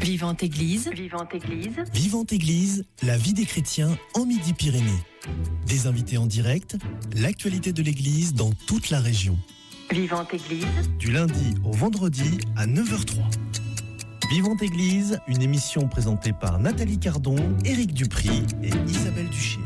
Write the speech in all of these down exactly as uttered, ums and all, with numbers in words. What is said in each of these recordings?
Vivante Église. Vivante Église. Vivante Église, la vie des chrétiens en Midi-Pyrénées. Des invités en direct, l'actualité de l'Église dans toute la région. Vivante Église. Du lundi au vendredi à neuf heures zéro trois. Vivante Église, une émission présentée par Nathalie Cardon, Éric Dupry et Isabelle Duché.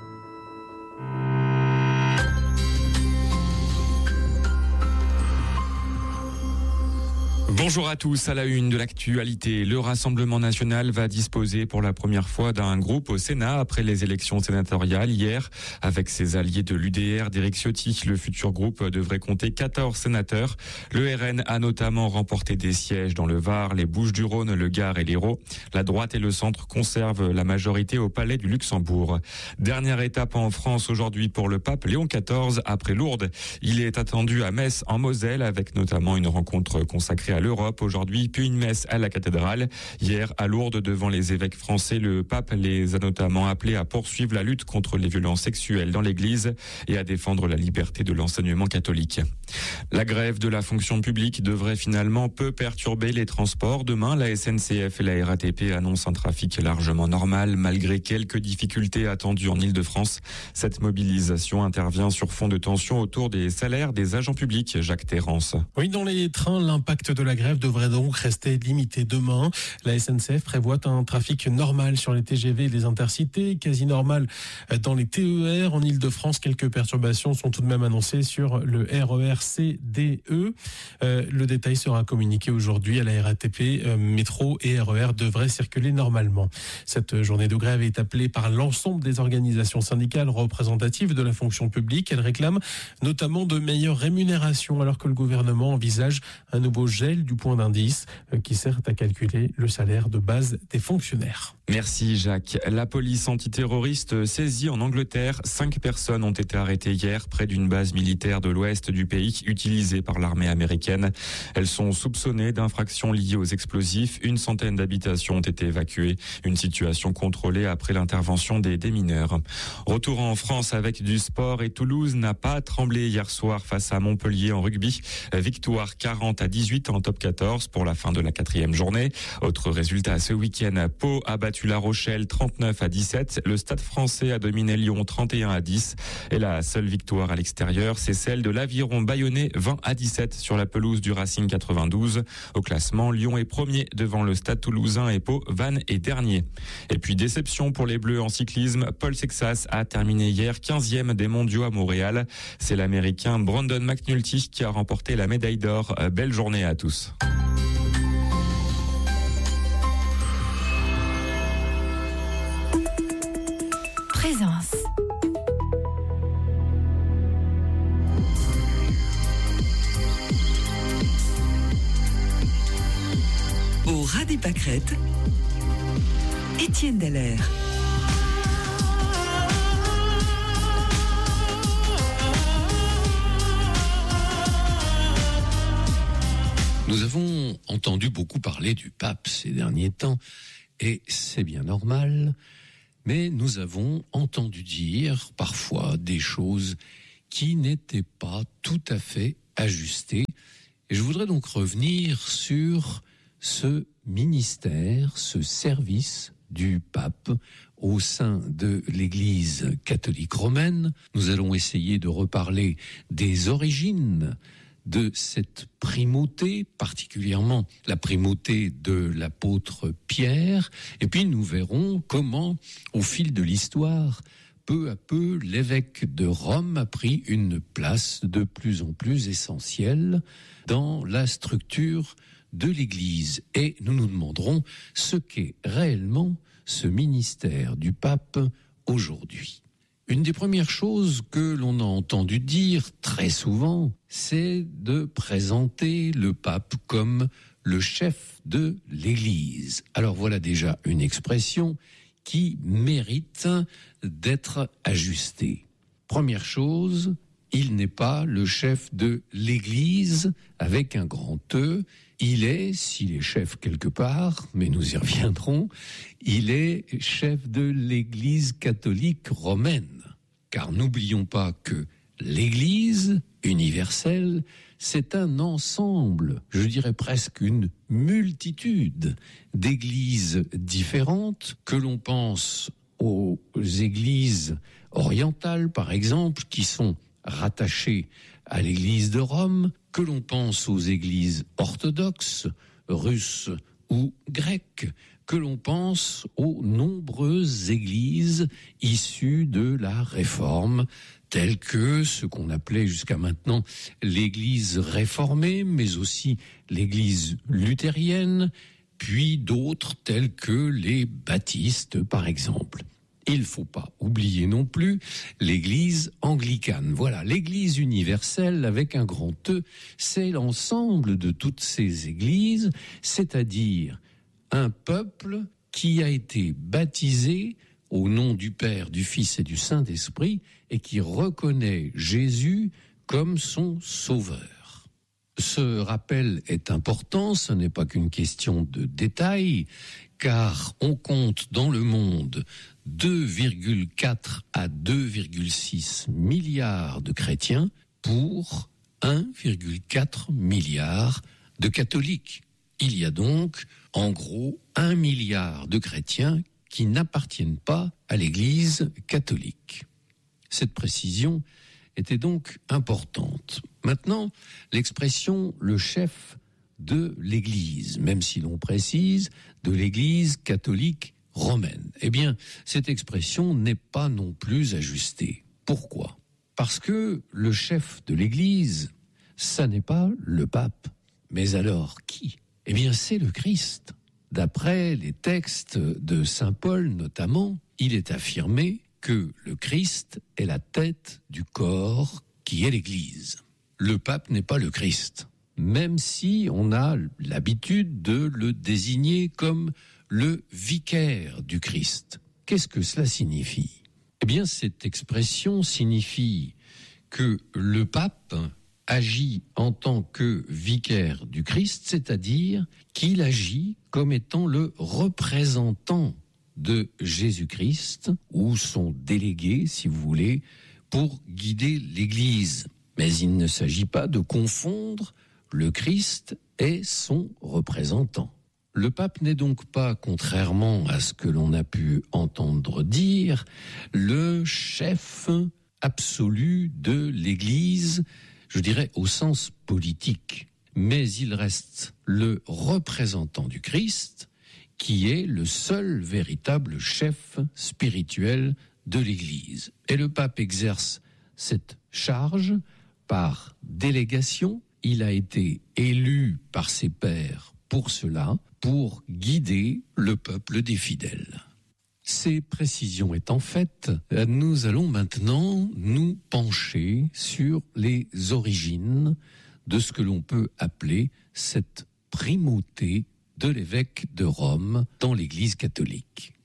Bonjour à tous, à la une de l'actualité. Le Rassemblement national va disposer pour la première fois d'un groupe au Sénat après les élections sénatoriales hier. Avec ses alliés de l'U D R d'Éric Ciotti, le futur groupe devrait compter quatorze sénateurs. Le R N a notamment remporté des sièges dans le Var, les Bouches-du-Rhône, le Gard et l'Hérault. La droite et le centre conservent la majorité au Palais du Luxembourg. Dernière étape en France aujourd'hui pour le pape Léon quatorze après Lourdes. Il est attendu à Metz en Moselle avec notamment une rencontre consacrée à l'Europe aujourd'hui, puis une messe à la cathédrale. Hier, à Lourdes, devant les évêques français, le pape les a notamment appelés à poursuivre la lutte contre les violences sexuelles dans l'Église et à défendre la liberté de l'enseignement catholique. La grève de la fonction publique devrait finalement peu perturber les transports. Demain, la S N C F et la R A T P annoncent un trafic largement normal, malgré quelques difficultés attendues en Île-de-France. Cette mobilisation intervient sur fond de tension autour des salaires des agents publics. Jacques Terrance. Oui, dans les trains, l'impact de la grève devrait donc rester limité demain. La S N C F prévoit un trafic normal sur les T G V et les intercités, quasi normal dans les T E R. En Île-de-France, quelques perturbations sont tout de même annoncées sur le R E R C D E. Euh, le détail sera communiqué aujourd'hui à la R A T P. Euh, métro et R E R devraient circuler normalement. Cette journée de grève est appelée par l'ensemble des organisations syndicales représentatives de la fonction publique. Elle réclame notamment de meilleures rémunérations alors que le gouvernement envisage un nouveau gel du point d'indice qui sert à calculer le salaire de base des fonctionnaires. Merci Jacques. La police antiterroriste saisie en Angleterre. Cinq personnes ont été arrêtées hier près d'une base militaire de l'ouest du pays utilisée par l'armée américaine. Elles sont soupçonnées d'infractions liées aux explosifs. Une centaine d'habitations ont été évacuées. Une situation contrôlée après l'intervention des démineurs. Retour en France avec du sport et Toulouse n'a pas tremblé hier soir face à Montpellier en rugby. Victoire quarante à dix-huit en top quatorze pour la fin de la quatrième journée. Autre résultat ce week-end, Pau a battu La Rochelle trente-neuf à dix-sept. Le Stade français a dominé Lyon trente et un à dix. Et la seule victoire à l'extérieur, c'est celle de l'Aviron Bayonnais vingt à dix-sept sur la pelouse du Racing quatre-vingt-douze. Au classement, Lyon est premier devant le Stade Toulousain et Pau, Vannes est dernier. Et puis déception pour les Bleus en cyclisme. Paul Sexas a terminé hier quinzième des mondiaux à Montréal. C'est l'Américain Brandon McNulty qui a remporté la médaille d'or. Belle journée à tous. Présence. Au ras des pâquerettes, Étienne Dallaire. Nous avons entendu beaucoup parler du pape ces derniers temps, et c'est bien normal, mais nous avons entendu dire parfois des choses qui n'étaient pas tout à fait ajustées. Et je voudrais donc revenir sur ce ministère, ce service du pape au sein de l'Église catholique romaine. Nous allons essayer de reparler des origines de cette primauté, particulièrement la primauté de l'apôtre Pierre, et puis nous verrons comment, au fil de l'histoire, peu à peu, l'évêque de Rome a pris une place de plus en plus essentielle dans la structure de l'Église. Et nous nous demanderons ce qu'est réellement ce ministère du pape aujourd'hui. Une des premières choses que l'on a entendu dire très souvent, c'est de présenter le pape comme le chef de l'Église. Alors voilà déjà une expression qui mérite d'être ajustée. Première chose, il n'est pas le chef de l'Église avec un grand E. Il est, s'il est chef quelque part, mais nous y reviendrons, il est chef de l'Église catholique romaine. Car n'oublions pas que l'Église universelle, c'est un ensemble, je dirais presque une multitude d'églises différentes, que l'on pense aux églises orientales, par exemple, qui sont rattachées à l'église de Rome, que l'on pense aux églises orthodoxes, russes ou grecques, que l'on pense aux nombreuses églises issues de la Réforme, telles que ce qu'on appelait jusqu'à maintenant l'église réformée, mais aussi l'église luthérienne, puis d'autres telles que les baptistes, par exemple. Il ne faut pas oublier non plus l'église anglicane. Voilà, l'église universelle avec un grand E, c'est l'ensemble de toutes ces églises, c'est-à-dire un peuple qui a été baptisé au nom du Père, du Fils et du Saint-Esprit et qui reconnaît Jésus comme son sauveur. Ce rappel est important, ce n'est pas qu'une question de détail, car on compte dans le monde deux virgule quatre à deux virgule six milliards de chrétiens pour un virgule quatre milliard de catholiques. Il y a donc, en gros, un milliard de chrétiens qui n'appartiennent pas à l'Église catholique. Cette précision était donc importante. Maintenant, l'expression « le chef de l'Église », même si l'on précise de l'Église catholique romaine, eh bien, cette expression n'est pas non plus ajustée. Pourquoi ? Parce que le chef de l'Église, ça n'est pas le pape. Mais alors, qui ? Eh bien, c'est le Christ. D'après les textes de saint Paul notamment, il est affirmé que le Christ est la tête du corps qui est l'Église. Le pape n'est pas le Christ, même si on a l'habitude de le désigner comme le vicaire du Christ. Qu'est-ce que cela signifie ? Eh bien, cette expression signifie que le pape agit en tant que vicaire du Christ, c'est-à-dire qu'il agit comme étant le représentant de Jésus-Christ, ou son délégué, si vous voulez, pour guider l'Église. Mais il ne s'agit pas de confondre le Christ et son représentant. Le pape n'est donc pas, contrairement à ce que l'on a pu entendre dire, le chef absolu de l'Église, je dirais au sens politique, mais il reste le représentant du Christ, qui est le seul véritable chef spirituel de l'Église. Et le pape exerce cette charge par délégation. Il a été élu par ses pairs pour cela, pour guider le peuple des fidèles. Ces précisions étant faites, nous allons maintenant nous pencher sur les origines de ce que l'on peut appeler cette primauté de l'évêque de Rome dans l'Église catholique.